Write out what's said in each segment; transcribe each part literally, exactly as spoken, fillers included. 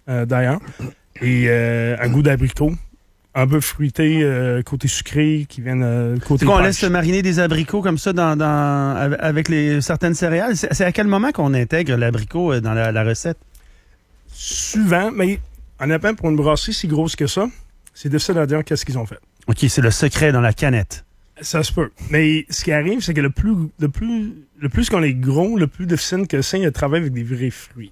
euh, d'ailleurs. Et euh, un goût d'abricot. Un peu fruité, euh, côté sucré, qui viennent euh, côté C'est qu'on pêche. laisse mariner des abricots comme ça dans, dans, avec les, certaines céréales. C'est, c'est à quel moment qu'on intègre l'abricot dans la, la recette? Souvent, mais honnêtement, pour une brasserie si grosse que ça, c'est difficile à dire qu'est-ce qu'ils ont fait. OK, c'est le secret dans la canette. Ça se peut. Mais ce qui arrive, c'est que le plus, le plus, le plus qu'on est gros, le plus difficile que c'est de travailler avec des vrais fruits.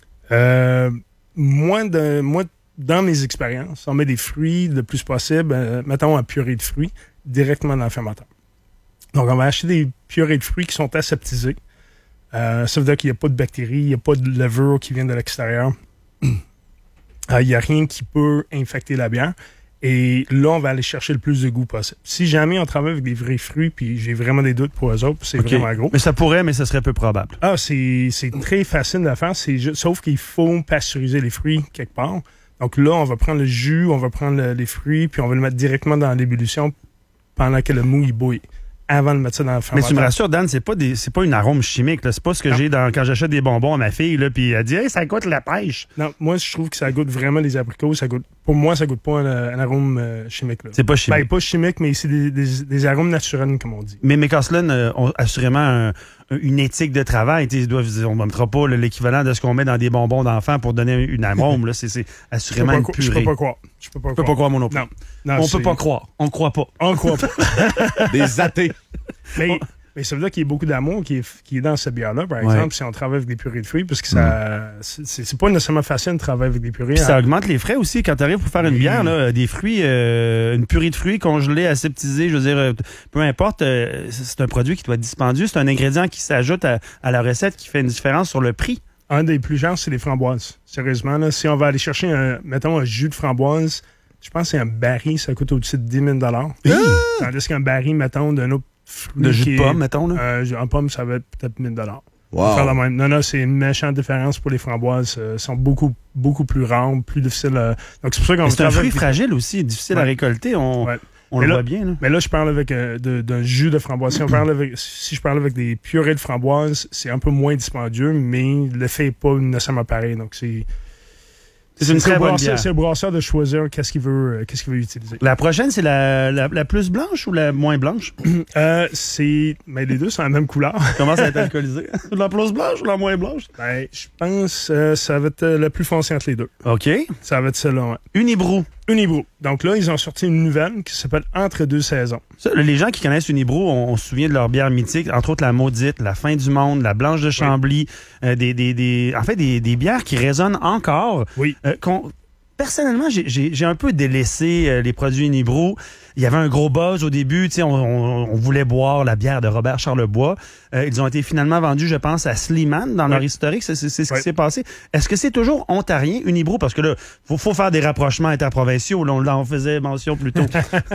Euh, moi, de, moi, dans mes expériences, on met des fruits le plus possible, euh, mettons en purée de fruits, directement dans le fermenteur. Donc, on va acheter des purées de fruits qui sont aseptisées. Euh, ça veut dire qu'il n'y a pas de bactéries, il n'y a pas de levure qui vient de l'extérieur. Il euh, n'y a rien qui peut infecter la bière. Et là, on va aller chercher le plus de goût possible. Si jamais on travaille avec des vrais fruits, puis j'ai vraiment des doutes pour eux autres, c'est okay. Vraiment gros. Mais ça pourrait, mais ça serait peu probable. Ah, c'est, c'est très facile à faire, c'est juste, sauf qu'il faut pasteuriser les fruits quelque part. Donc là, on va prendre le jus, on va prendre le, les fruits, puis on va le mettre directement dans l'ébullition pendant que le mou il bouille, avant de mettre ça dans le fermenteur. Mais tu me rassures, Dan, c'est pas des, c'est pas une arôme chimique, là. C'est pas ce que non. j'ai dans, quand j'achète des bonbons à ma fille, là, puis elle dit, hey, ça goûte la pêche. Non, moi, je trouve que ça goûte vraiment les abricots. Ça goûte, pour moi, ça goûte pas un, un arôme euh, chimique, là. C'est pas chimique. Ben, pas chimique, mais c'est des, des, des arômes naturels, comme on dit. Mais mes Castellane euh, ont assurément un, une éthique de travail. Ils doivent, on ne mettra pas l'équivalent de ce qu'on met dans des bonbons d'enfants pour donner une arôme, là. C'est, c'est assurément une purée. Je peux pas croire. Je peux pas croire. Je peux pas croire, mon non plus. Non. Non, on c'est... peut pas croire. On croit pas. On croit pas. Des athées. Mais, mais ça veut dire qu'il y a beaucoup d'amour qui est, qui est dans cette bière-là, par ouais. exemple, si on travaille avec des purées de fruits, parce que ça, mm. c'est, c'est pas nécessairement facile de travailler avec des purées. Puis ça hein. augmente les frais aussi quand tu arrives pour faire une bière, là, des fruits, euh, une purée de fruits congelée, aseptisée, je veux dire, euh, peu importe, euh, c'est un produit qui doit être dispendieux, c'est un ingrédient qui s'ajoute à, à la recette qui fait une différence sur le prix. Un des plus chers, c'est les framboises. Sérieusement, là, si on va aller chercher, un, mettons, un jus de framboise, je pense que c'est un baril, ça coûte au-dessus de dix mille dollars. Ah! Tandis qu'un baril, mettons, d'un autre fruit. De jus de est, pomme, mettons, là? Euh, en pomme, ça va être peut-être mille dollars. Wow. Faire la même. Non, non, c'est une méchante différence pour les framboises. Elles euh, sont beaucoup, beaucoup plus rares, plus difficiles à... Donc, c'est pour ça qu'on c'est un fruit fragile aussi, difficile ouais. à récolter. On, ouais. on le là, voit bien. Là. Mais là, je parle avec euh, de, d'un jus de framboise. Si, on parle avec, si je parle avec des purées de framboise, c'est un peu moins dispendieux, mais l'effet n'est pas nécessairement pareil. Donc, c'est... C'est, c'est une très bonne bière. C'est le brasseur de choisir qu'est-ce qu'il veut, euh, qu'est-ce qu'il veut utiliser. La prochaine, c'est la, la, la plus blanche ou la moins blanche? euh, c'est... Mais les deux sont la même couleur. Comment ça va être alcoolisé? La plus blanche ou la moins blanche? Ben, je pense que euh, ça va être euh, la plus foncée entre les deux. OK. Ça va être celle-là, ouais. Unibrou. Unibrou. Donc là, ils ont sorti une nouvelle qui s'appelle Entre deux saisons. Ça, les gens qui connaissent Unibrou, on, on se souvient de leurs bières mythiques, entre autres la Maudite, la Fin du Monde, la Blanche de Chambly, oui. euh, des, des, des, en fait, des, des bières qui résonnent encore. Oui. Euh, qu'on, personnellement, j'ai, j'ai, j'ai un peu délaissé euh, les produits Unibrou. Il y avait un gros buzz au début, tu sais, on, on, on voulait boire la bière de Robert Charlebois. Euh, ils ont été finalement vendus, je pense, à Sleeman dans oui. leur historique. C'est, c'est, c'est ce oui. qui s'est passé. Est-ce que c'est toujours ontarien, Unibrou? Parce que là, faut, faut faire des rapprochements interprovinciaux. Là, on en faisait mention plus tôt.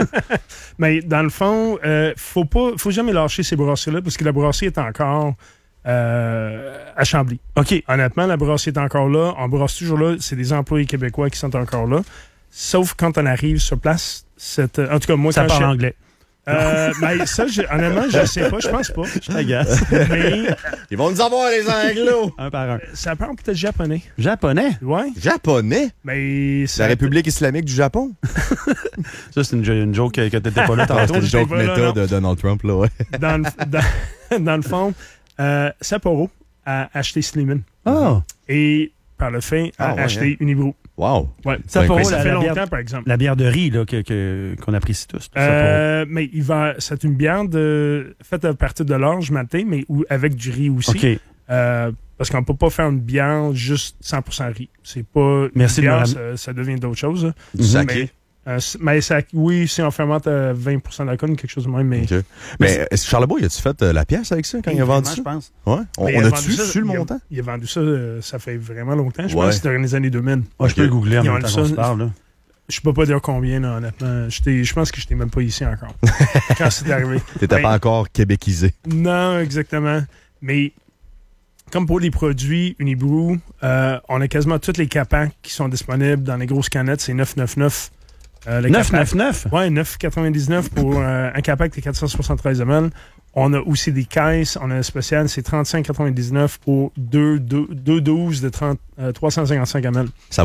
Mais dans le fond, euh, faut pas, faut jamais lâcher ces brasseries-là parce que la brasserie est encore euh, à Chambly. OK. Honnêtement, la brasserie est encore là. On brasse toujours là. C'est des employés québécois qui sont encore là. Sauf quand on arrive sur place, cette, en tout cas, moi, ça quand parle je... anglais. Euh, ben, ça, je, honnêtement, je sais pas, je pense pas. Je t'agace. Mais... Ils vont nous avoir, les Anglos! Un par un. Ça parle peut-être japonais. Japonais? Ouais. Japonais? Mais ça la République islamique du Japon? Ça, c'est une, une joke que t'étais pas là tantôt. C'est une joke méta là, de Donald Trump, là, ouais. Dans le, dans, dans le fond, euh, Sapporo a acheté Sleeman. Oh! Et, par le fait, a ah, ouais, acheté hein. Unibrou. Wow! Ouais. Sapporo, ça la, fait la longtemps, bière, par exemple. La bière de riz, là, que, que, qu'on apprécie tous. Euh, mais il va, c'est une bière de, faite à partir de l'orge matin, mais ou, avec du riz aussi. OK. Euh, parce qu'on peut pas faire une bière juste cent pour cent riz. C'est pas... Merci une bière, de ça, ça devient d'autres choses. Du saké. Mais, euh, mais ça, oui, si on fermente à vingt pour cent d'alcool, quelque chose de même. Mais, okay. mais, mais est-ce que Charlebois, a-tu fait euh, la pièce avec ça quand il a vendu ça? Je pense. Ouais. On, on a-tu su le montant? Il a vendu ça, euh, ça fait vraiment longtemps. Je ouais. pense que c'était dans les années deux mille. Ouais, je peux le googler en même temps qu'on se parle. Là. Je peux pas dire combien, là, honnêtement. J'étais, je pense que j'étais même pas ici encore quand c'est arrivé. T'étais ben, pas encore québécisé. Non, exactement. Mais comme pour les produits Unibrou, euh, on a quasiment toutes les capacs qui sont disponibles dans les grosses canettes. C'est neuf cent quatre-vingt-dix-neuf. Euh, neuf cent quatre-vingt-dix-neuf? Oui, neuf cent quatre-vingt-dix-neuf pour euh, un capac de quatre cent soixante-treize millilitres. On a aussi des caisses. On a un spécial, c'est trente-cinq quatre-vingt-dix-neuf pour deux douze de trente, euh, trois cent cinquante-cinq millilitres.